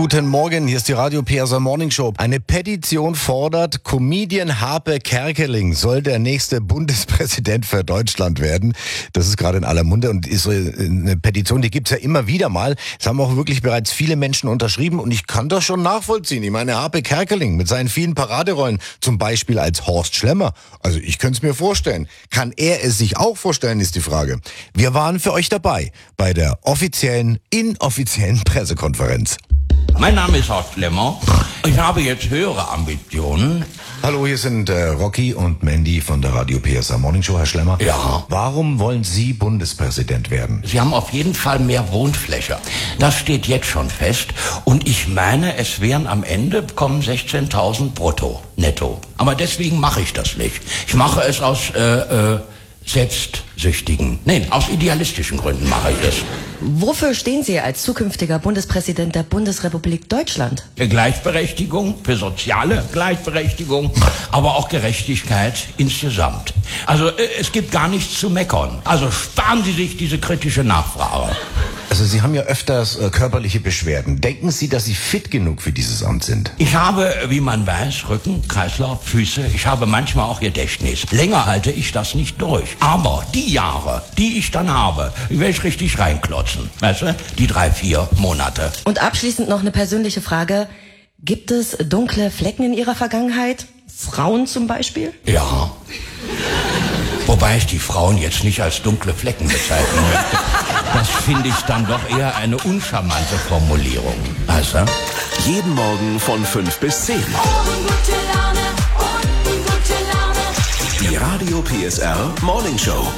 Guten Morgen, hier ist die Radio PSR Morning Show. Eine Petition fordert, Comedian Harpe Kerkeling soll der nächste Bundespräsident für Deutschland werden. Das ist gerade in aller Munde und ist eine Petition, die gibt's ja immer wieder mal. Es haben auch wirklich bereits viele Menschen unterschrieben und ich kann das schon nachvollziehen. Ich meine, Harpe Kerkeling mit seinen vielen Paraderollen, zum Beispiel als Horst Schlemmer. Also ich könnte es mir vorstellen. Kann er es sich auch vorstellen, ist die Frage. Wir waren für euch dabei bei der offiziellen, inoffiziellen Pressekonferenz. Mein Name ist Horst Schlemmer. Ich habe jetzt höhere Ambitionen. Hallo, hier sind Rocky und Mandy von der Radio PSR Morning Show, Herr Schlemmer. Ja. Warum wollen Sie Bundespräsident werden? Sie haben auf jeden Fall mehr Wohnfläche. Das steht jetzt schon fest. Und ich meine, es wären am Ende kommen 16.000 brutto, netto. Aber deswegen mache ich das nicht. Ich mache es aus aus idealistischen Gründen mache ich es. Wofür stehen Sie als zukünftiger Bundespräsident der Bundesrepublik Deutschland? Für Gleichberechtigung, für soziale Gleichberechtigung, aber auch Gerechtigkeit insgesamt. Also es gibt gar nichts zu meckern. Also sparen Sie sich diese kritische Nachfrage. Also Sie haben ja öfters körperliche Beschwerden. Denken Sie, dass Sie fit genug für dieses Amt sind? Ich habe, wie man weiß, Rücken, Kreislauf, Füße. Ich habe manchmal auch Gedächtnis. Länger halte ich das nicht durch. Aber die Jahre, die ich dann habe, werde ich richtig reinklotzen. Weißt du? Die 3-4 Monate. Und abschließend noch eine persönliche Frage. Gibt es dunkle Flecken in Ihrer Vergangenheit? Frauen zum Beispiel? Ja. Wobei ich die Frauen jetzt nicht als dunkle Flecken bezeichnen möchte. Das finde ich dann doch eher eine uncharmante Formulierung. Weißt du? Jeden Morgen von 5 bis 10. Die Radio PSR Morning Show.